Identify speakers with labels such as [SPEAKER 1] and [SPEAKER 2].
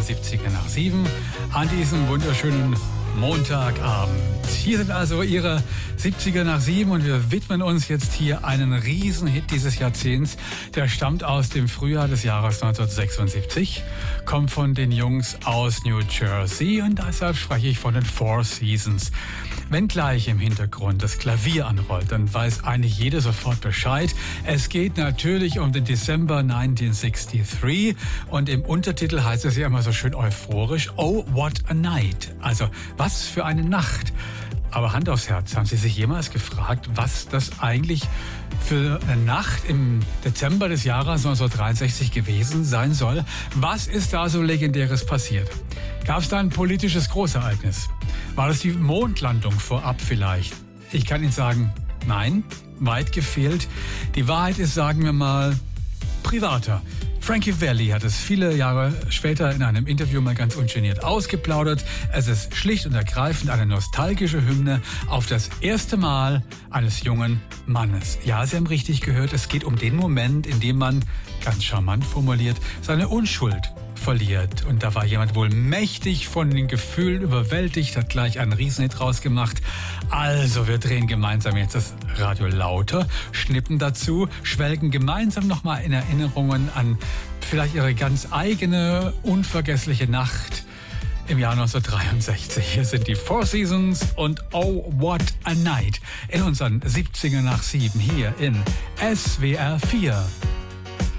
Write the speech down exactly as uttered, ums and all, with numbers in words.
[SPEAKER 1] siebziger nach sieben an diesem wunderschönen Montagabend. Hier sind also Ihre siebziger nach sieben und wir widmen uns jetzt hier einen Riesenhit dieses Jahrzehnts. Der stammt aus dem Frühjahr des Jahres neunzehnhundertsechsundsiebzig, kommt von den Jungs aus New Jersey und deshalb spreche ich von den Four Seasons. Wenn gleich im Hintergrund das Klavier anrollt, dann weiß eigentlich jeder sofort Bescheid. Es geht natürlich um den December neunzehnhundertdreiundsechzig und im Untertitel heißt es ja immer so schön euphorisch, Oh, what a night. Also, was für eine Nacht. Aber Hand aufs Herz, haben Sie sich jemals gefragt, was das eigentlich für eine Nacht im Dezember des Jahres neunzehnhundertdreiundsechzig gewesen sein soll? Was ist da so Legendäres passiert? Gab es da ein politisches Großereignis? War das die Mondlandung vorab vielleicht? Ich kann Ihnen sagen, nein, weit gefehlt. Die Wahrheit ist, sagen wir mal, privater. Frankie Valli hat es viele Jahre später in einem Interview mal ganz ungeniert ausgeplaudert. Es ist schlicht und ergreifend eine nostalgische Hymne auf das erste Mal eines jungen Mannes. Ja, Sie haben richtig gehört, es geht um den Moment, in dem man, ganz charmant formuliert, seine Unschuld verliert. Und da war jemand wohl mächtig von den Gefühlen überwältigt, hat gleich einen Riesenhit rausgemacht. Also, wir drehen gemeinsam jetzt das Radio lauter, schnippen dazu, schwelgen gemeinsam nochmal in Erinnerungen an vielleicht Ihre ganz eigene, unvergessliche Nacht im Jahr neunzehnhundertdreiundsechzig. Hier sind die Four Seasons und Oh, what a night in unseren siebziger nach sieben hier in S W R vier.